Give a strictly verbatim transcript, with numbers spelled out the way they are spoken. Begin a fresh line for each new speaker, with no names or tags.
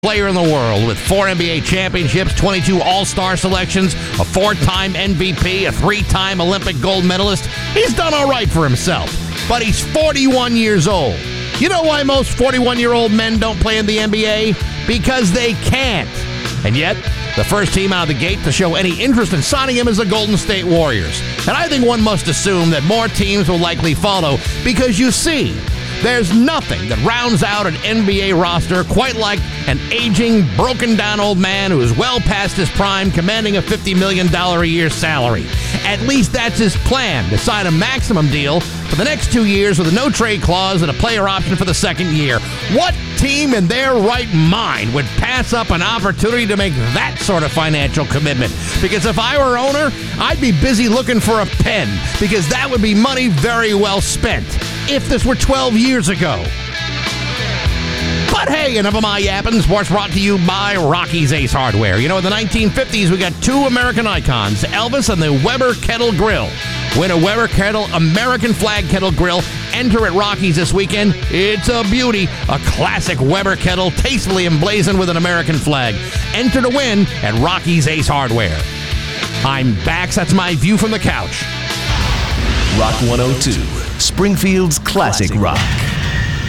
player in the world with four N B A championships, twenty-two All-Star selections, a four-time M V P, a three-time Olympic gold medalist. He's done all right for himself, but he's forty-one years old. You know why most forty-one-year-old men don't play in the N B A? Because they can't. And yet, the first team out of the gate to show any interest in signing him is the Golden State Warriors. And I think one must assume that more teams will likely follow because, you see, there's nothing that rounds out an N B A roster quite like an aging, broken-down old man who is well past his prime, commanding a fifty million dollars a year salary. At least that's his plan, to sign a maximum deal for the next two years with a no-trade clause and a player option for the second year. What team in their right mind would pass up an opportunity to make that sort of financial commitment? Because if I were owner, I'd be busy looking for a pen, because that would be money very well spent. If this were twelve years ago. But hey, enough of my yapping. Sports brought to you by Rocky's Ace Hardware. You know, in the nineteen fifties, we got two American icons, Elvis and the Weber Kettle Grill. Win a Weber Kettle American Flag Kettle Grill. Enter at Rocky's this weekend. It's a beauty. A classic Weber Kettle, tastefully emblazoned with an American flag. Enter to win at Rocky's Ace Hardware. I'm Bax. That's my view from the couch.
Rock one oh two, Springfield's classic rock.